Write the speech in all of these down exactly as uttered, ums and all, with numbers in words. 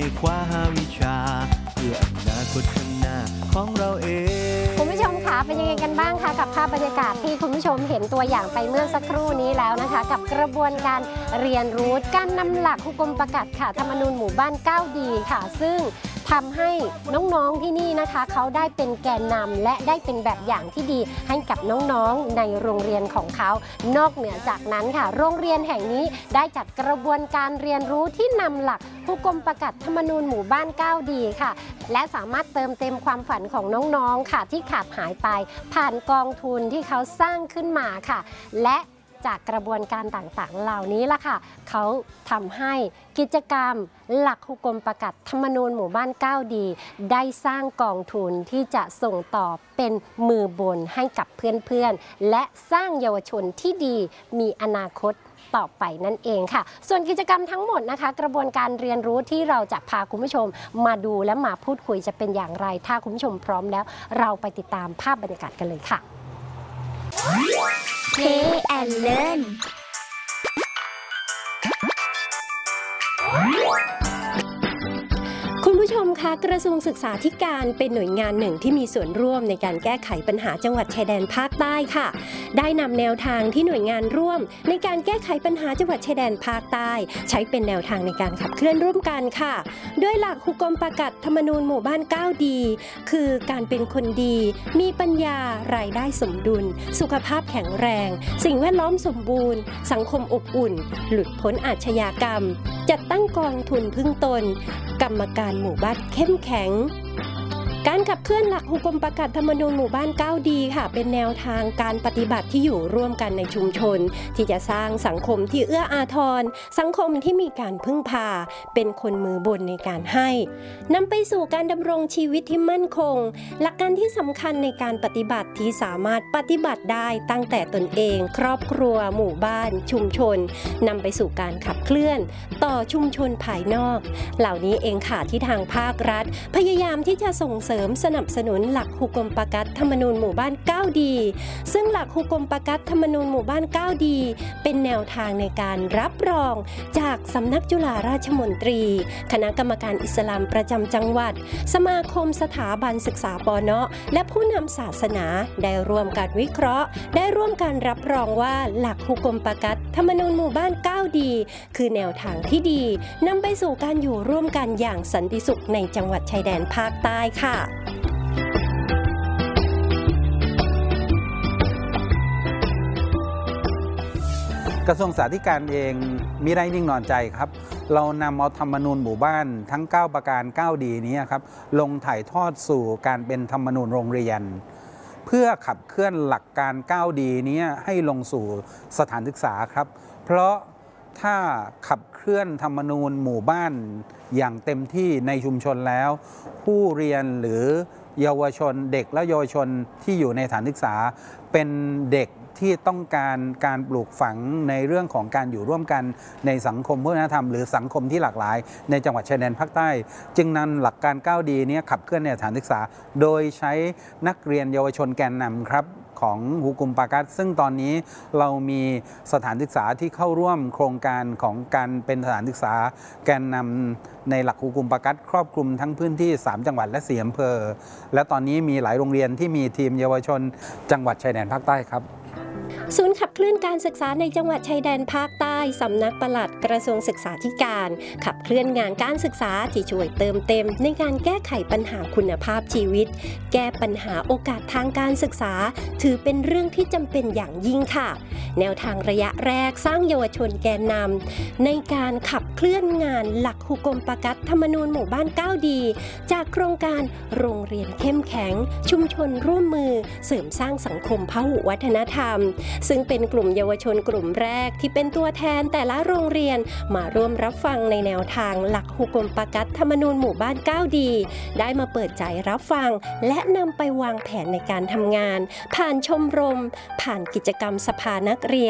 คว้าหาวิชาเพื่ออนาคตข้างหน้าของเราเองคุณผู้ชมคะเป็นยังไงกันบ้างคะกับภาพบรรยากาศที่คุณผู้ชมเห็นตัวอย่างไปเมื่อสักครู่นี้แล้วนะคะกับกระบวนการเรียนรู้การนำหลักหุกมประกาศค่ะธรรมนูญหมู่บ้านเก้าดีค่ะซึ่งทำให้น้องๆที่นี่นะคะเขาได้เป็นแกนนำและได้เป็นแบบอย่างที่ดีให้กับน้องๆในโรงเรียนของเขานอกเหนือจากนั้นค่ะโรงเรียนแห่งนี้ได้จัดกระบวนการเรียนรู้ที่นำหลักหุกมประกาศธรรมนูญหมู่บ้านเก้าดีค่ะและสามารถเติมเต็มความฝันของน้องๆค่ะที่ขาดหายไปผ่านกองทุนที่เขาสร้างขึ้นมาค่ะและจากกระบวนการต่างๆเหล่านี้ล่ะค่ะเขาทำให้กิจกรรมหลักหุกมประกาศธรรมนูญหมู่บ้านเก้าดีได้สร้างกองทุนที่จะส่งต่อเป็นมือบนให้กับเพื่อนๆและสร้างเยาวชนที่ดีมีอนาคตต่อไปนั่นเองค่ะส่วนกิจกรรมทั้งหมดนะคะกระบวนการเรียนรู้ที่เราจะพาคุณผู้ชมมาดูและมาพูดคุยจะเป็นอย่างไรถ้าคุณผู้ชมพร้อมแล้วเราไปติดตามภาพบรรยากาศกันเลยค่ะ Play and Learn คุณผู้ชมคะกระทรวงศึกษาธิการเป็นหน่วยงานหนึ่งที่มีส่วนร่วมในการแก้ไขปัญหาจังหวัดชายแดนภาคใต้ค่ะได้นำแนวทางที่หน่วยงานร่วมในการแก้ไขปัญหาจังหวัดชายแดนภาคใต้ใช้เป็นแนวทางในการขับเคลื่อนร่วมกันค่ะโดยหลักหุกมประกาศธรรมนูญหมู่บ้านเก้าดีคือการเป็นคนดีมีปัญญารายได้สมดุลสุขภาพแข็งแรงสิ่งแวดล้อมสมบูรณ์สังคมอบอุ่นหลุดพ้นอาชญากรรมจัดตั้งกองทุนพึ่งตนกรรมการหมู่บ้านเข้มแข็งการขับเคลื่อนหลักหุกมประกาศธรรมนูญหมู่บ้านเก้าดีค่ะเป็นแนวทางการปฏิบัติที่อยู่ร่วมกันในชุมชนที่จะสร้างสังคมที่เอื้ออาทรสังคมที่มีการพึ่งพาเป็นคนมือบนในการให้นำไปสู่การดำรงชีวิตที่มั่นคงหลักการที่สำคัญในการปฏิบัติที่สามารถปฏิบัติได้ตั้งแต่ตนเองครอบครัวหมู่บ้านชุมชนนำไปสู่การขับเคลื่อนต่อชุมชนภายนอกเหล่านี้เองค่ะที่ทางภาครัฐพยายามที่จะส่งเสริมสนับสนุนหลักหุกมประกาศธรรมนูญหมู่บ้านเก้าดีซึ่งหลักหุกมประกาศธรรมนูญหมู่บ้านเก้าดีเป็นแนวทางในการรับรองจากสำนักจุฬาราชมนตรีคณะกรรมการอิสลามประจำจังหวัดสมาคมสถาบันศึกษาปน.และผู้นำศาสนาได้ร่วมกันวิเคราะห์ได้ร่วมกันรับรองว่าหลักหุกมประกาศธรรมนูญหมู่บ้านเก้าดีคือแนวทางที่ดีนำไปสู่การอยู่ร่วมกันอย่างสันติสุขในจังหวัดชายแดนภาคใต้ค่ะกระทรวงศึกษาธิการเองมิได้นิ่งนอนใจครับเรานำเอาธรรมนูญหมู่บ้านทั้งเก้าประการเก้าดีนี้ครับลงถ่ายทอดสู่การเป็นธรรมนูญโรงเรียนเพื่อขับเคลื่อนหลักการเก้าดีนี้ให้ลงสู่สถานศึกษาครับเพราะถ้าขับเคลื่อนธรรมนูญหมู่บ้านอย่างเต็มที่ในชุมชนแล้วผู้เรียนหรือเยาวชนเด็กและเยาวชนที่อยู่ในสถานศึกษาเป็นเด็กที่ต้องการการปลูกฝังในเรื่องของการอยู่ร่วมกันในสังคมวัฒนธรรมหรือสังคมที่หลากหลายในจังหวัดชายแดนภาคใต้จึงนำหลักการเก้าดีนี้ขับเคลื่อนในสถานศึกษาโดยใช้นักเรียนเยาวชนแกนนำครับของหุกมประกาศซึ่งตอนนี้เรามีสถานศึกษาที่เข้าร่วมโครงการของการเป็นสถานศึกษาแกนนำในหลักหุกมประกาศครอบคลุมทั้งพื้นที่สามจังหวัดและสี่อำเภอและตอนนี้มีหลายโรงเรียนที่มีทีมเยาวชนจังหวัดชายแดนภาคใต้ครับศูนย์ขับเคลื่อนการศึกษาในจังหวัดชายแดนภาคใต้สำนักปลัดกระทรวงศึกษาธิการขับเคลื่อนงานการศึกษาที่ช่วยเติมเต็มในการแก้ไขปัญหาคุณภาพชีวิตแก้ปัญหาโอกาสทางการศึกษาถือเป็นเรื่องที่จำเป็นอย่างยิ่งค่ะแนวทางระยะแรกสร้างเยาวชนแกนนำในการขับเคลื่อนงานหลักหุกมประกาศธรรมนูญหมู่บ้านเก้าดีจากโครงการโรงเรียนเข้มแข็งชุมชนร่วมมือเสริมสร้างสังคมพหุวัฒนธรรมซึ่งเป็นกลุ่มเยาวชนกลุ่มแรกที่เป็นตัวแทนแต่ละโรงเรียนมาร่วมรับฟังในแนวทางหลักหุกมประกาศธรรมนูญหมู่บ้านเก้าดีได้มาเปิดใจรับฟังและนำไปวางแผนในการทำงานผ่านชมรมผ่านกิจกรรมสภานักเรียน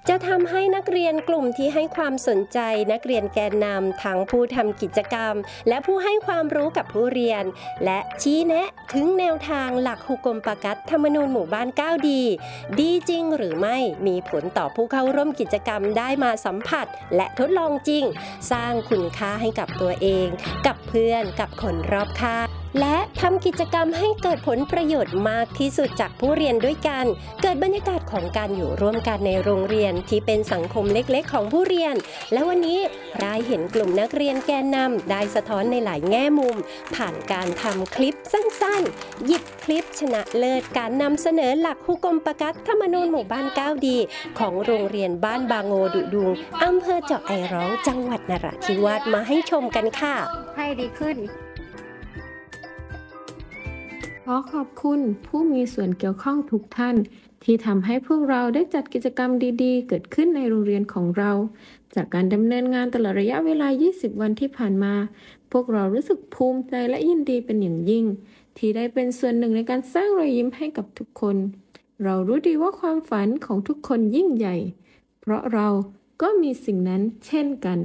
จะทำให้นักเรียนกลุ่มที่ให้ความสนใจนักเรียนแกนนำทั้งผู้ทำกิจกรรมและผู้ให้ความรู้กับผู้เรียนและชี้แนะถึงแนวทางหลักฮุกมปกัตธรรมนูญหมู่บ้านเก้าดีดีจริงหรือไม่มีผลต่อผู้เข้าร่วมกิจกรรมได้มาสัมผัสและทดลองจริงสร้างคุณค่าให้กับตัวเองกับเพื่อนกับคนรอบข้างและทำกิจกรรมให้เกิดผลประโยชน์มากที่สุดจากผู้เรียนด้วยกันเกิดบรรยากาศของการอยู่ร่วมกันในโรงเรียนที่เป็นสังคมเล็กๆของผู้เรียนและวันนี้ได้เห็นกลุ่มนักเรียนแกนนำได้สะท้อนในหลายแง่มุมผ่านการทำคลิปสั้นๆหยิบคลิปชนะเลิศการนำเสนอหลักฮุกมปกัตธรรมนูญหมู่บ้านเก้าดีของโรงเรียนบ้านบางโงดุดุงอำเภอเจาะไอร้องจังหวัดนราธิวาสมาให้ชมกันค่ะให้ดีขึ้นขอขอบคุณผู้มีส่วนเกี่ยวข้องทุกท่านที่ทำให้พวกเราได้จัดกิจกรรมดีๆเกิดขึ้นในโรงเรียนของเราจากการดำเนินงานตลอดระยะเวลายี่สิบวันที่ผ่านมาพวกเรารู้สึกภูมิใจและยินดีเป็นอย่างยิ่งที่ได้เป็นส่วนหนึ่งในการสร้างรอยยิ้มให้กับทุกคนเรารู้ดีว่าความฝันของทุกคนยิ่งใหญ่เพราะเราก็มีสิ่งนั้นเช่นกัน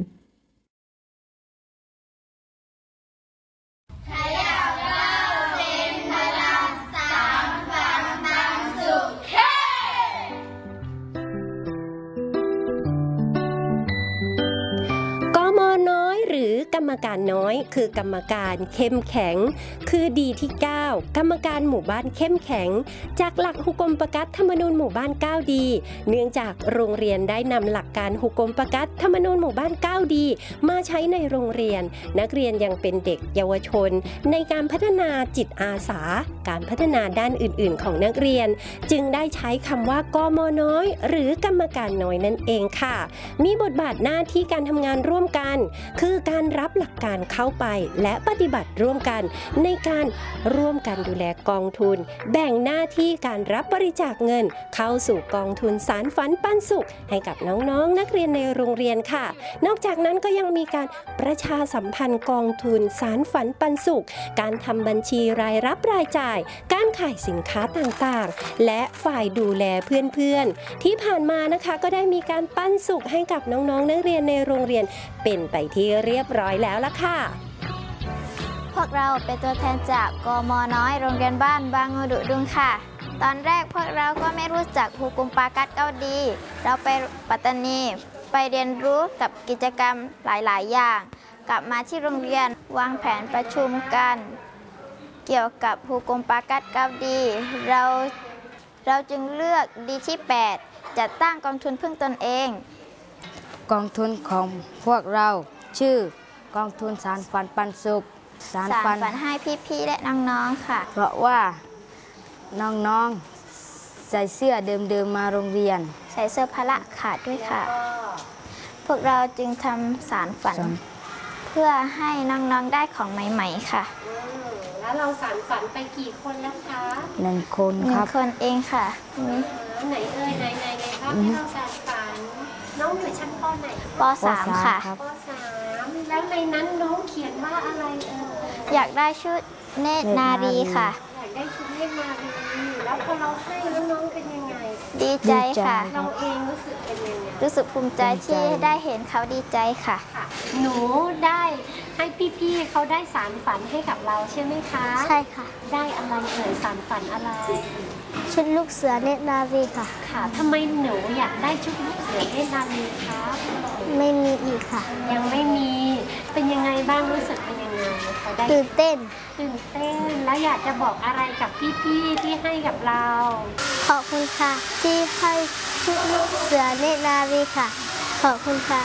กรรมการน้อยคือกรรมการเข้มแข็งคือดีที่เก้ากรรมการหมู่บ้านเข้มแข็งจากหลักฮุกมปกัตธรรมนูญหมู่บ้านเก้าดีเนื่องจากโรงเรียนได้นำหลักการฮุกมปกัตธรรมนูญหมู่บ้านเก้าดีมาใช้ในโรงเรียนนักเรียนยังเป็นเด็กเยาวชนในการพัฒนาจิตอาสาการพัฒนาด้านอื่นๆของนักเรียนจึงได้ใช้คำว่ากม.น้อยหรือกรรมการน้อยนั่นเองค่ะมีบทบาทหน้าที่การทำงานร่วมกันคือการรับหลักการเข้าไปและปฏิบัติร่วมกันในการร่วมกันดูแลกองทุนแบ่งหน้าที่การรับบริจาคเงินเข้าสู่กองทุนสารฝันปันสุขให้กับน้องๆ นักเรียนในโรงเรียนค่ะนอกจากนั้นก็ยังมีการประชาสัมพันธ์กองทุนสารฝันปันสุขการทำบัญชีรายรับรายจ่ายการขายสินค้าต่างๆและฝ่ายดูแลเพื่อนๆที่ผ่านมานะคะก็ได้มีการปันสุขให้กับน้องๆ นักเรียนในโรงเรียนเป็นไปที่เรียบร้อยแล้วล่ะค่ะพวกเราเป็นตัวแทนจากกม.น้อยโรงเรียนบ้านบางโงดุดุงค่ะตอนแรกพวกเราก็ไม่รู้จักฮุกมปกัตเก้าดีเราไปปัตตานีไปเรียนรู้กับกิจกรรมหลายๆอย่างกลับมาที่โรงเรียนวางแผนประชุมกันเกี่ยวกับฮุกมปกัตเก้าดีเราเราจึงเลือกดีที่แปดจัดตั้งกองทุนพึ่งตนเองกองทุนของพวกเราชื่อกองทุนสารฝันปันสุขสารฝันให้พี่ๆและน้องๆค่ะเพราะว่าน้องๆใส่เสื้อเดิมๆมาโรงเรียนใส่เสื้อพละขาดด้วยค่ะพวกเราจึงทำสารฝันเพื่อให้น้องๆได้ของใหม่ๆค่ะแล้วเราสารฝันไปกี่คนแล้วคะหนึ่งคนครับหนึ่งคนเองค่ะไหนเอ่ยไหนไหนไหนครับที่เราสารฝันน้องอยู่ชั้นป.ไหนป.สามค่ะป.สามแล้วในนั้นน้องเขียนว่าอะไรเอ่ยอยากได้ชุดเนตรนารีค่ะอยากได้ชุดเนตรนารีแล้วพอเราให้แล้วน้องเป็นยังไงดีใจค่ะเราเองรู้สึกเป็นยังไงรู้สึกภูมิใจที่ได้เห็นเขาดีใจค่ะหนูได้ให้พี่ๆเขาได้สารฝันให้กับเราใช่ไหมคะใช่ค่ะได้อะไรเอ่ยสารฝันอะไรชุดลูกเสือเนตรนารีค่ะค่ะทำไมหนูอยากได้ชุดลูกเสือเนตรนารีคะไม่มีอีกค่ะยังไม่มีเป็นยังไงบ้างรู้สึกเป็นยังไงเขาได้ตื่นเต้นตื่นเต้นแล้วอยากจะบอกอะไรกับพี่ๆที่ให้กับเราขอบคุณค่ะที่ให้ชุดลูกเสือเนตรนารีค่ะขอบคุณค่ะ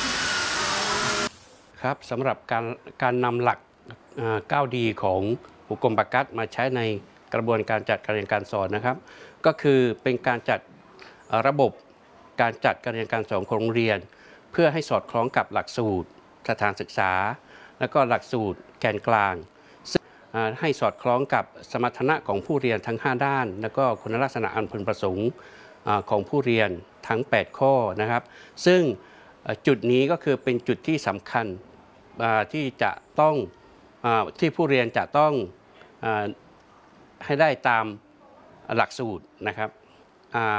ครับสำหรับการการนำหลักเก้าดีของฮุกมปกัตมาใช้ในกระบวนการจัดการเรียนการสอนนะครับก็คือเป็นการจัดระบบการจัดการเรียนการสอนของโรงเรียนเพื่อให้สอดคล้องกับหลักสูตรสถานศึกษาและก็หลักสูตรแกนกลางซึ่งให้สอดคล้องกับสมรรถนะของผู้เรียนทั้งห้าด้านและก็คุณลักษณะอันพึงประสงค์ของผู้เรียนทั้งแปดข้อนะครับซึ่งจุดนี้ก็คือเป็นจุดที่สำคัญที่จะต้องที่ผู้เรียนจะต้องให้ได้ตามหลักสูตรนะครับ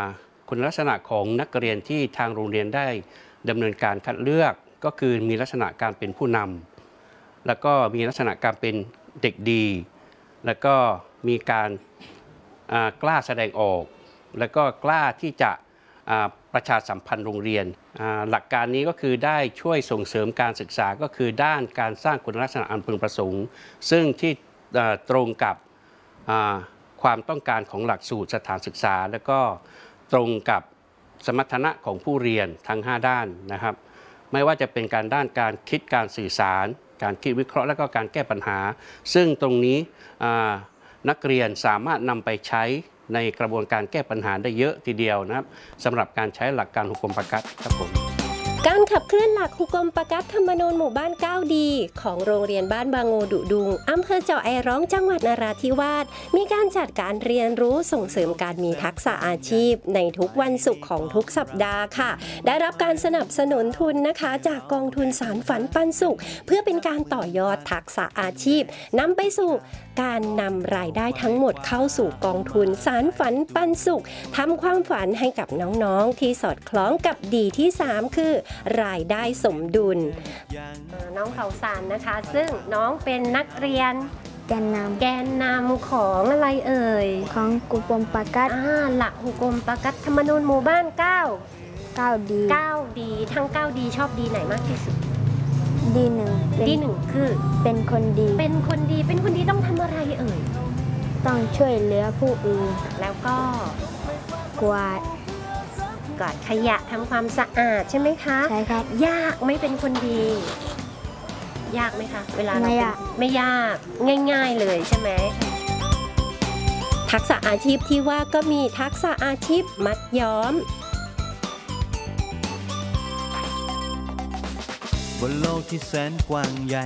คุณลักษณะของนักเรียนที่ทางโรงเรียนได้ดำเนินการคัดเลือกก็คือมีลักษณะการเป็นผู้นำแล้วก็มีลักษณะการเป็นเด็กดีแล้วก็มีการกล้าแสดงออกแล้วก็กล้าที่จะประชาสัมพันธ์โรงเรียนหลักการนี้ก็คือได้ช่วยส่งเสริมการศึกษาก็คือด้านการสร้างคุณลักษณะอันพึงประสงค์ซึ่งที่ตรงกับความต้องการของหลักสูตรสถานศึกษาแล้วก็ตรงกับสมรรถนะของผู้เรียนทั้งห้าด้านนะครับไม่ว่าจะเป็นการด้านการคิดการสื่อสารการคิดวิเคราะห์และก็การแก้ปัญหาซึ่งตรงนี้นักเรียนสามารถนำไปใช้ในกระบวนการแก้ปัญหาได้เยอะทีเดียวนะครับสำหรับการใช้หลักการหุกมปกัสครับผมการขับเคลื่อนหลักหุกมปกัสธรรมนูญหมู่บ้านเก้าดีของโรงเรียนบ้านบางโงดุดุงอำเภอเจาะไอร้องจังหวัดนราธิวาสมีการจัดการเรียนรู้ส่งเสริมการมีทักษะอาชีพในทุกวันศุกร์ของทุกสัปดาห์ค่ะได้รับการสนับสนุนทุนนะคะจากกองทุนสารฝันปันสุขเพื่อเป็นการต่อยอดทักษะอาชีพนำไปสู่การนำรายได้ทั้งหมดเข้าสู่กองทุนสารฝันปันสุขทำความฝันให้กับน้องๆที่สอดคล้องกับดีที่สามคือรายได้สมดุลน้องเขาสารนะคะซึ่งน้องเป็นนักเรียนแกนนำแกนนำของอะไรเอ่ยของกุกมปกัสหลักหุกมปกัสธรรมนูญหมู่บ้านเก้าเก้าดีเก้าดีทั้งเก้าดีชอบดีไหนมากที่สุดดีหนึ่งดีหนึ่งคือเป็นคนดีเป็นคนดีเป็นคนดีต้องทำอะไรเอ่ยต้องช่วยเหลือผู้อื่นแล้วก็กวาดกวาดขยะทำความสะอาดใช่ไหมคะใช่ครับยากไม่เป็นคนดียากไหมคะเวลาไม่ยากไม่ยากง่ายๆเลยใช่ไหมทักษะอาชีพที่ว่าก็มีทักษะอาชีพมัดย้อมบนโลกที่แสนกว้างใหญ่